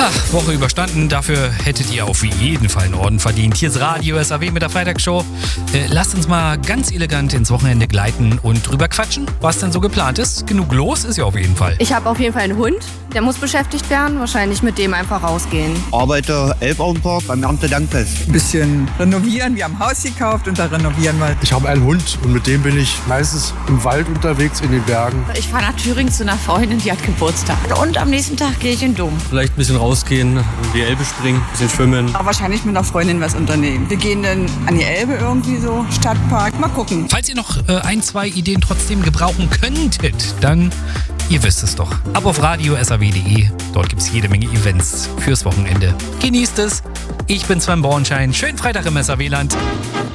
Woche überstanden. Dafür hättet ihr auf jeden Fall einen Orden verdient. Hier ist Radio SAW mit der Freitagsshow. Lasst uns mal ganz elegant ins Wochenende gleiten und drüber quatschen, was denn so geplant ist. Genug los ist ja auf jeden Fall. Ich habe auf jeden Fall einen Hund, der muss beschäftigt werden. Wahrscheinlich mit dem einfach rausgehen. Arbeite Elbauenpark beim Erntedankfest. Ein bisschen renovieren. Wir haben ein Haus gekauft und da renovieren wir. Ich habe einen Hund und mit dem bin ich meistens im Wald unterwegs, in den Bergen. Ich fahre nach Thüringen zu einer Freundin, die hat Geburtstag. Und am nächsten Tag gehe ich in den Dom. Vielleicht ein bisschen rausgehen, in die Elbe springen, ein bisschen schwimmen. Aber wahrscheinlich mit einer Freundin was unternehmen. Wir gehen dann an die Elbe irgendwie so, Stadtpark. Mal gucken. Falls ihr noch ein, zwei Ideen trotzdem gebrauchen könntet, dann, ihr wisst es doch, ab auf radio.saw.de. Dort gibt es jede Menge Events fürs Wochenende. Genießt es. Ich bin Sven Bornschein. Schönen Freitag im SAW-Land.